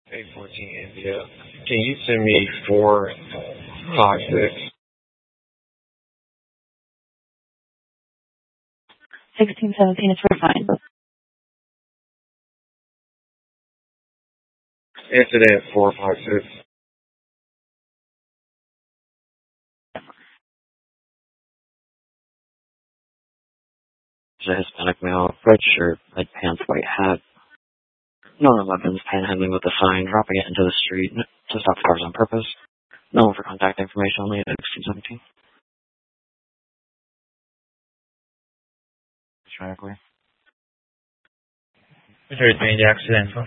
814 India. Can you send me 456? 1617 is fine. Incident 456. A Hispanic male, red shirt, red pants, white hat, known weapons, panhandling with a sign, dropping it into the street to stop the cars on purpose. Known for contact information only at 1617. Tragically. There's been the accidental.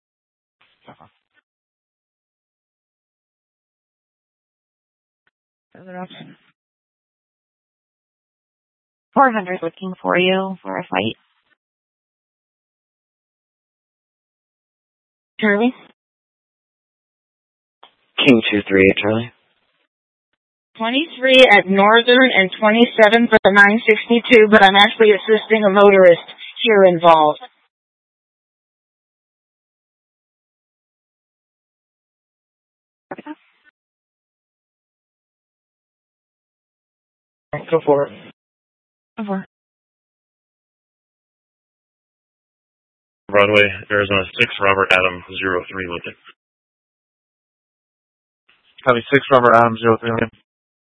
Other option. 400 looking for you for a fight. Charlie? King 238, Charlie. 23 at Northern and 27 for the 962, but I'm actually assisting a motorist here involved. Go for it. Over. Broadway, Arizona 6, Robert Adam 03 Lincoln. Copy 6, Robert Adam 03 Lincoln.